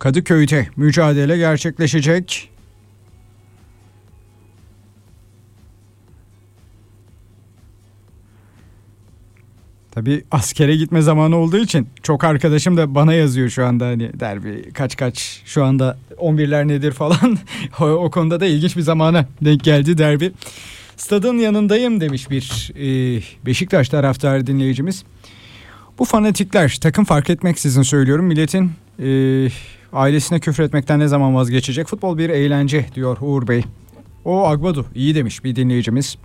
Kadıköy'de mücadele gerçekleşecek. Tabii askere gitme zamanı olduğu için çok arkadaşım da bana yazıyor şu anda, hani derbi kaç şu anda 11'ler nedir falan. O konuda da ilginç bir zamana denk geldi derbi. Stadın yanındayım demiş bir Beşiktaş taraftarı dinleyicimiz. Bu fanatikler, takım fark etmeksizin söylüyorum, milletin ailesine küfür etmekten ne zaman vazgeçecek? Futbol bir eğlence diyor Uğur Bey. O Agbadu iyi demiş bir dinleyicimiz.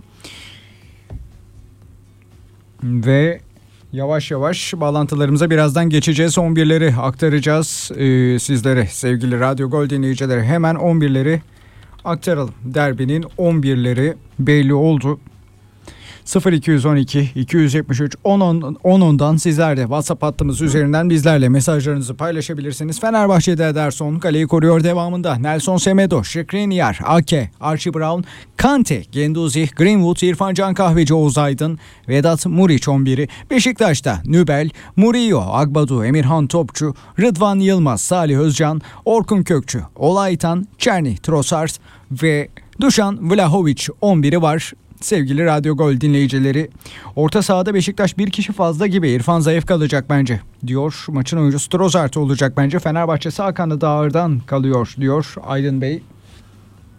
Ve yavaş yavaş bağlantılarımıza birazdan geçeceğiz. 11'leri aktaracağız sizlere sevgili Radyo Gol dinleyicileri. Hemen 11'leri aktaralım. Derbinin 11'leri belli oldu. 0212 273 10'dan sizler de WhatsApp hattımız üzerinden bizlerle mesajlarınızı paylaşabilirsiniz. Fenerbahçe'de Ederson kaleyi koruyor devamında. Nelson Semedo, Skriniar, Ake, Archie Brown, Kante, Genduzi, Greenwood, İrfan Can Kahveci, Oğuz Aydın, Vedat Muriç 11'i. Beşiktaş'ta Nübel, Murillo, Agbadu, Emirhan Topçu, Rıdvan Yılmaz, Salih Özcan, Orkun Kökçü, Olaytan, Çerni, Trossard ve Dušan Vlahović 11'i var. Sevgili Radyo Gol dinleyicileri, orta sahada Beşiktaş bir kişi fazla gibi. İrfan zayıf kalacak bence diyor. Maçın oyuncusu Trossard olacak bence. Fenerbahçe sağ kanadı ağırdan kalıyor diyor Aydın Bey.